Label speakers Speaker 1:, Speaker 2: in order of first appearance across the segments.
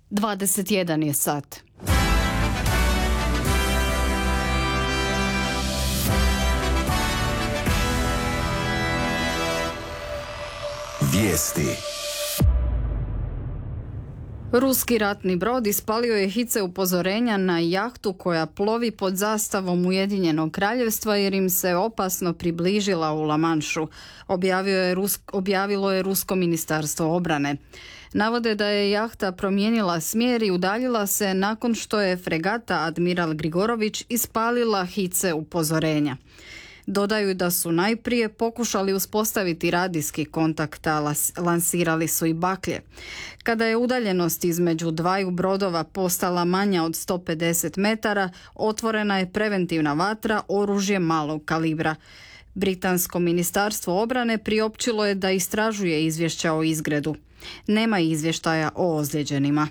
Speaker 1: 21 je sat.
Speaker 2: Vijesti.
Speaker 1: Ruski ratni brod ispalio je hice upozorenja na jahtu koja plovi pod zastavom Ujedinjenog kraljevstva jer im se opasno približila u La Manšu, objavilo je Rusko ministarstvo obrane. Navode da je jahta promijenila smjer i udaljila se nakon što je fregata Admiral Grigorović ispalila hice upozorenja. Dodaju da su najprije pokušali uspostaviti radijski kontakt, a lansirali su i baklje. Kada je udaljenost između dvaju brodova postala manja od 150 metara, otvorena je preventivna vatra oružje malog kalibra. Britansko ministarstvo obrane priopćilo je da istražuje izvješća o izgredu. Nema izvještaja o ozlijeđenima.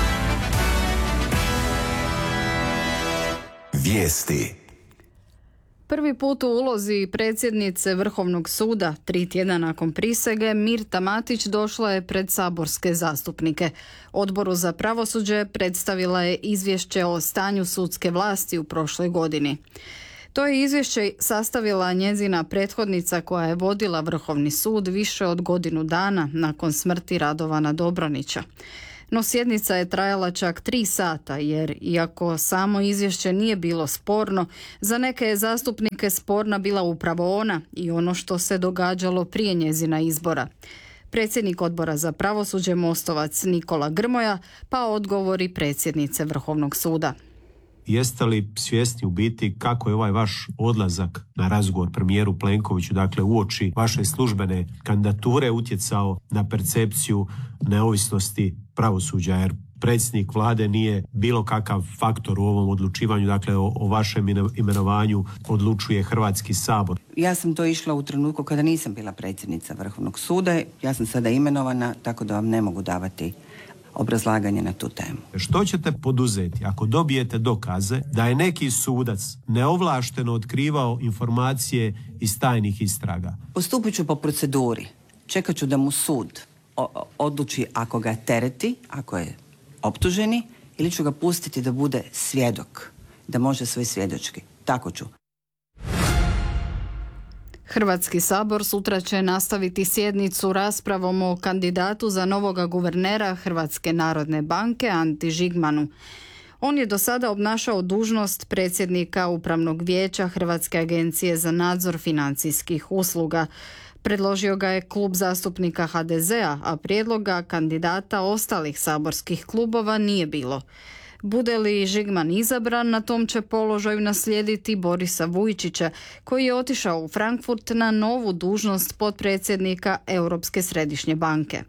Speaker 2: Vijesti.
Speaker 1: Prvi put u ulozi predsjednice Vrhovnog suda, 3 tjedna nakon prisege, Mirta Matić došla je pred saborske zastupnike. Odboru za pravosuđe predstavila je izvješće o stanju sudske vlasti u prošloj godini. To je izvješće sastavila njezina prethodnica koja je vodila Vrhovni sud više od godinu dana nakon smrti Radovana Dobronića. No sjednica je trajala čak 3 sata jer, iako samo izvješće nije bilo sporno, za neke je zastupnike sporna bila upravo ona i ono što se događalo prije njezina izbora. Predsjednik Odbora za pravosuđe Mostovac Nikola Grmoja pa odgovori predsjednice Vrhovnog suda.
Speaker 3: Jeste li svjesni u biti kako je ovaj vaš odlazak na razgovor premijeru Plenkoviću, dakle uoči vaše službene kandidature, utjecao na percepciju neovisnosti pravosuđa, jer predsjednik vlade nije bilo kakav faktor u ovom odlučivanju, dakle o vašem imenovanju odlučuje Hrvatski sabor.
Speaker 4: Ja sam to išla u trenutku kada nisam bila predsjednica Vrhovnog suda, ja sam sada imenovana, tako da vam ne mogu davati obrazlaganje na tu temu.
Speaker 3: Što ćete poduzeti ako dobijete dokaze da je neki sudac neovlašteno otkrivao informacije iz tajnih istraga?
Speaker 4: Postupit ću po proceduri. Čekat ću da mu sud odluči ako ga tereti, ako je optuženi, ili ću ga pustiti da bude svjedok, da može svoj svjedočki. Tako ću.
Speaker 1: Hrvatski sabor sutra će nastaviti sjednicu raspravom o kandidatu za novoga guvernera Hrvatske narodne banke Anti Žigmanu. On je do sada obnašao dužnost predsjednika Upravnog vijeća Hrvatske agencije za nadzor financijskih usluga. Predložio ga je klub zastupnika HDZ-a, a prijedloga kandidata ostalih saborskih klubova nije bilo. Bude li Žigman izabran, na tom će položaju naslijediti Borisa Vujčića, koji je otišao u Frankfurt na novu dužnost potpredsjednika Europske središnje banke.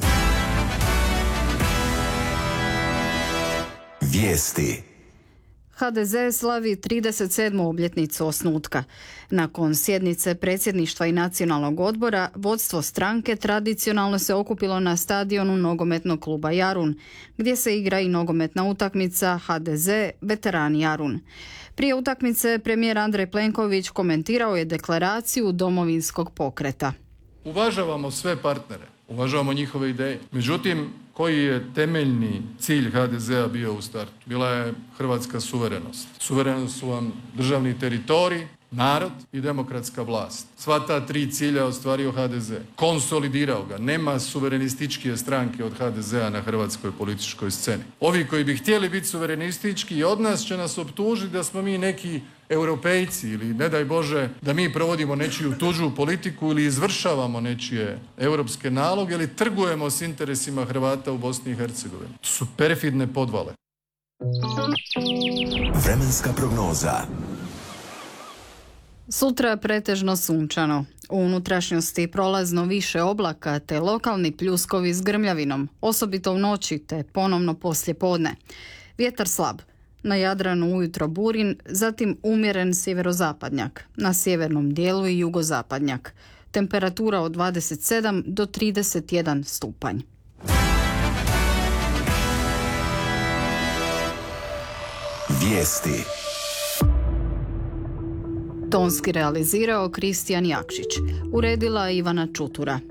Speaker 2: Vijesti.
Speaker 1: HDZ slavi 37. obljetnicu osnutka. Nakon sjednice predsjedništva i nacionalnog odbora, vodstvo stranke tradicionalno se okupilo na stadionu nogometnog kluba Jarun, gdje se igra i nogometna utakmica HDZ Veterani Jarun. Prije utakmice premijer Andrej Plenković komentirao je deklaraciju Domovinskog pokreta.
Speaker 5: Uvažavamo sve partnere, uvažavamo njihove ideje. Međutim, koji je temeljni cilj HDZ-a bio u startu? Bila je hrvatska suverenost. Suverenost su vam državni teritorij, narod i demokratska vlast. Sva ta 3 cilja ostvario HDZ. Konsolidirao ga. Nema suverenističkije stranke od HDZ-a na hrvatskoj političkoj sceni. Ovi koji bi htjeli biti suverenistički i od nas će nas optužiti da smo mi neki europejci ili ne daj Bože da mi provodimo nečiju tuđu politiku ili izvršavamo nečije europske naloge ili trgujemo s interesima Hrvata u Bosni i Hercegovini. To su perfidne podvale.
Speaker 2: Vremenska prognoza.
Speaker 1: Sutra pretežno sunčano. U unutrašnjosti prolazno više oblaka te lokalni pljuskovi s grmljavinom, osobito u noći te ponovno poslje podne. Vjetar slab. Na Jadranu ujutro burin, zatim umjeren sjeverozapadnjak, na sjevernom dijelu i jugozapadnjak. Temperatura od 27 do 31 stupanj.
Speaker 2: Vijesti.
Speaker 1: Tonski realizirao Kristijan Jakšić, uredila Ivana Čutura.